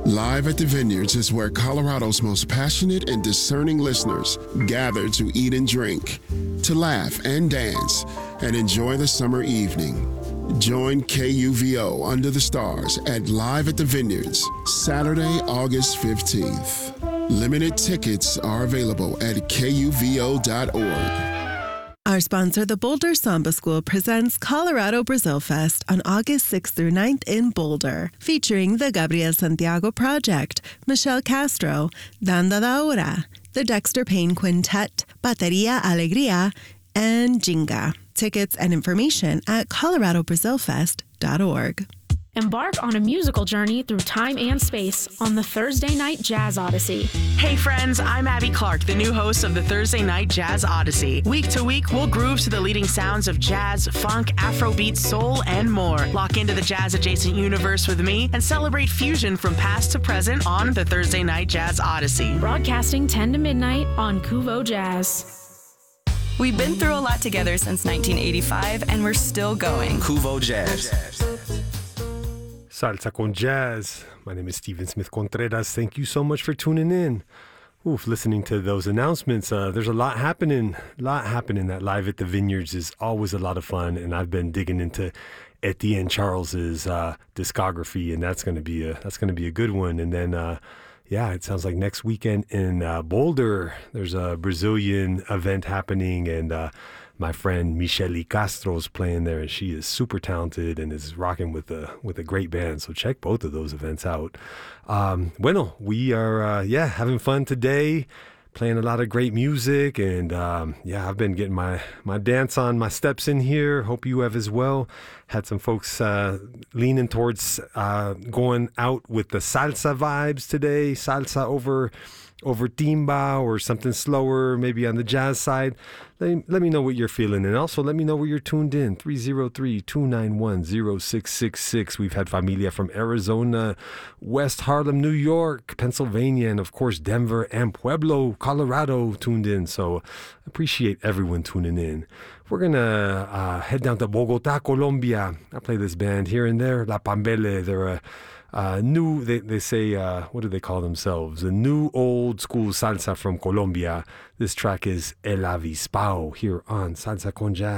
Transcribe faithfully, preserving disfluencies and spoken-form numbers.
Live at the Vineyards is where Colorado's most passionate and discerning listeners gather to eat and drink, to laugh and dance, and enjoy the summer evening. Join K U V O Under the Stars at Live at the Vineyards, Saturday, August fifteenth. Limited tickets are available at K U V O dot org. Our sponsor, the Boulder Samba School, presents Colorado Brazil Fest on August sixth through ninth in Boulder, featuring the Gabriel Santiago Project, Michelle Castro, Danda da Hora, the Dexter Payne Quintet, Bateria Alegría, and Jinga. Tickets and information at colorado brazil fest dot org. Embark on a musical journey through time and space on the Thursday Night Jazz Odyssey. Hey friends, I'm Abby Clark, the new host of the Thursday Night Jazz Odyssey. Week to week, we'll groove to the leading sounds of jazz, funk, Afrobeat, soul, and more. Lock into the jazz-adjacent universe with me and celebrate fusion from past to present on the Thursday Night Jazz Odyssey. Broadcasting ten to midnight on Kuvo Jazz. We've been through a lot together since nineteen eighty-five, and we're still going. Kuvo Jazz. Salsa con Jazz. My name is Steven Smith Contreras. Thank you so much for tuning in. Oof, listening to those announcements. Uh, there's a lot happening. A lot happening. That Live at the Vineyards is always a lot of fun, and I've been digging into Etienne Charles's uh, discography, and that's going to be a that's going to be a good one. And then, uh, yeah, it sounds like next weekend in uh, Boulder, there's a Brazilian event happening, and uh, my friend Michelle Castro's playing there, and she is super talented and is rocking with a with a great band. So check both of those events out. Um, bueno, we are uh, yeah having fun today, playing a lot of great music, and um, yeah, I've been getting my my dance on, my steps in here. Hope you have as well. Had some folks uh, leaning towards uh, going out with the salsa vibes today. Salsa over. over timba or something slower, maybe on the jazz side. Let me, let me know what you're feeling. And also let me know where you're tuned in. three oh three, two nine one, oh six six six. We've had familia from Arizona, West Harlem, New York, Pennsylvania, and of course Denver and Pueblo, Colorado tuned in. So appreciate everyone tuning in. We're going to uh, head down to Bogota, Colombia. I play this band here and there, La Pambele. They're a Uh, new, they, they say, uh, what do they call themselves? The new old school salsa from Colombia. This track is El Avispao here on Salsa con Jazz.